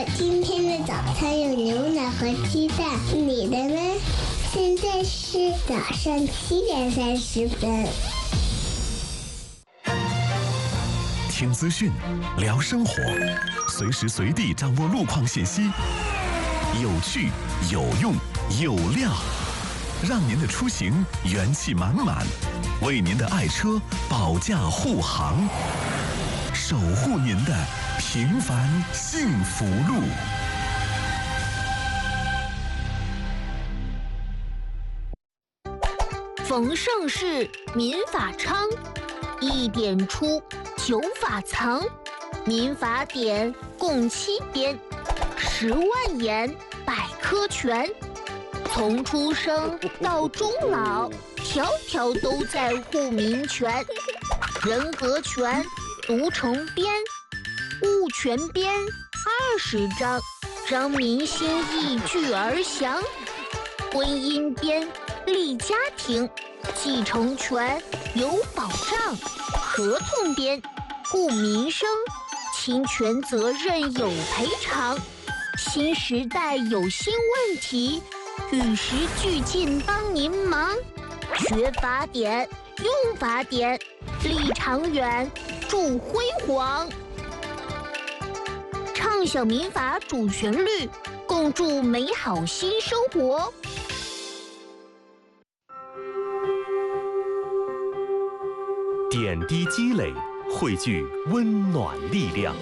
今天的早餐有牛奶和鸡蛋，你的呢？现在是早上7:30。 听资讯，聊生活，随时随地掌握路况信息，有趣、有用、有料，让您的出行元气满满，为您的爱车保驾护航，守护您的平凡幸福路。 逢盛世，民法昌；1点出，9法藏。民法典共7编，10万言，百科全。从出生到终老，条条都在护民权。人格权读成编，物权编20章，让民心意聚而详。婚姻编立家庭，继承权有保障。合同编顾民生，侵权责任有赔偿。新时代有新问题，与时俱进帮您忙。学法典，用法典，立长远，助辉煌。畅享民法主旋律，共筑美好新生活。 点滴积累，汇聚温暖力量。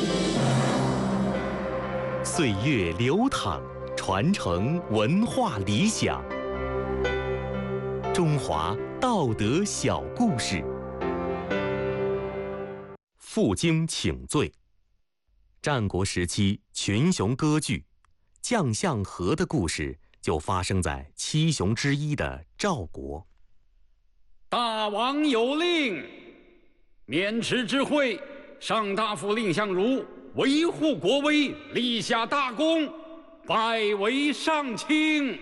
岁月流淌，传承文化理想。中华道德小故事。负荆请罪。战国时期群雄割据，将相和的故事就发生在7雄之一的赵国。 大王有令，渑池之会，上大夫蔺相如维护国威，立下大功，拜为上卿。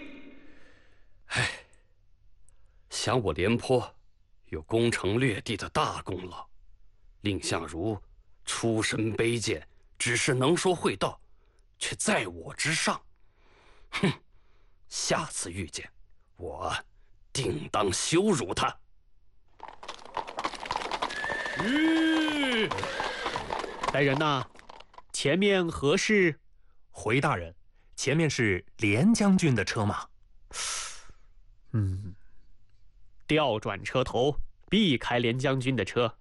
想我廉颇有攻城略地的大功劳，蔺相如出身卑贱，只是能说会道，却在我之上。哼，下次遇见我，定当羞辱他。 来人呐，前面何事？ 回大人，前面是廉将军的车马。 调转车头，避开廉将军的车。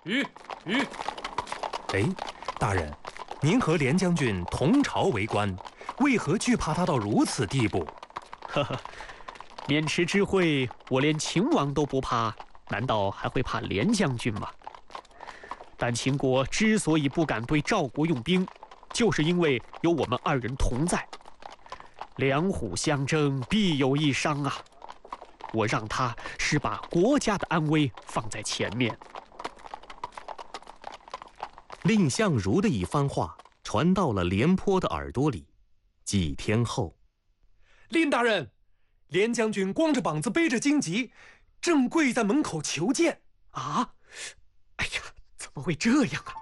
哎，大人，您和廉将军同朝为官，为何惧怕他到如此地步？ 呵呵，渑池之会，我连秦王都不怕，难道还会怕廉将军吗？但秦国之所以不敢对赵国用兵，就是因为有我们2人同在。两虎相争，必有一伤啊！我让他是把国家的安危放在前面。 蔺相如的一番话传到了廉颇的耳朵里。几天后， 蔺大人，廉将军光着膀子背着荆棘，正跪在门口求见。 啊！哎呀，怎么会这样啊？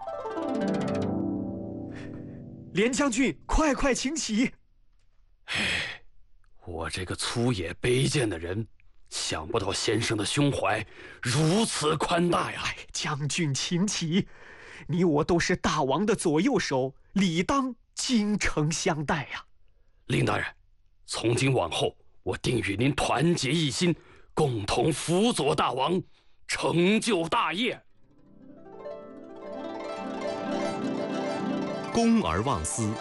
廉将军，快请起！ 我这个粗野卑贱的人，想不到先生的胸怀如此宽大呀！ 将军请起，你我都是大王的左右手，理当精诚相待呀。 蔺大人，从今往后，我定与您团结一心，共同辅佐大王，成就大业。 公而忘私，